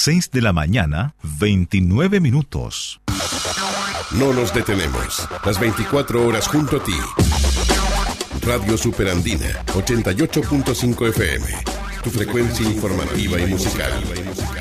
6 de la mañana, 29 minutos. No nos detenemos. Las 24 horas junto a ti. Radio Superandina, 88.5 FM. Tu frecuencia informativa y musical.